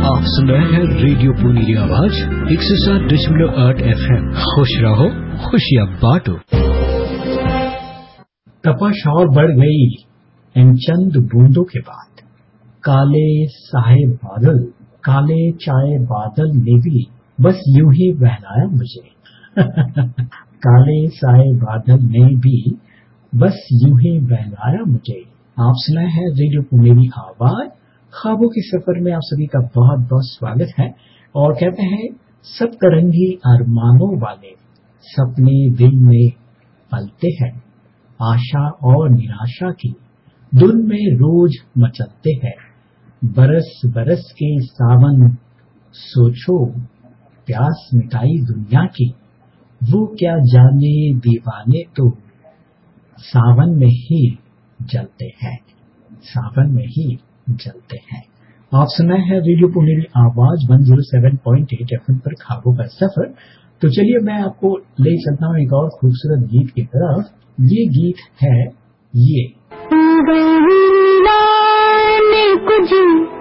आप सुन रहे हैं रेडियो पुनेरी आवाज 107.8 FM। खुश रहो, खुशियां बांटो। तपश और बढ़ गई इन चंद बूंदों के बाद। काले साए बादल, काले चाय बादल ने भी बस यूं ही बहलाया मुझे। काले साए बादल ने भी बस यूं ही बहलाया मुझे। आप सुना है रेडियो पुनेरी आवाज। ख्वाबों के सफर में आप सभी का बहुत बहुत स्वागत है। और कहते हैं सब तरंगी अरमानों वाले सपने दिल में पलते हैं, आशा और निराशा की धुन में रोज मचलते हैं। बरस बरस के सावन सोचो प्यास मिटाई दुनिया की, वो क्या जाने दीवाने तो सावन में ही जलते हैं, सावन में ही जलते हैं। आप सुना है रेडियो पुनेरी आवाज 107.8 FM पर ख्वाबों का सफर। तो चलिए मैं आपको ले चलता हूँ एक और खूबसूरत गीत की तरफ। ये गीत है ये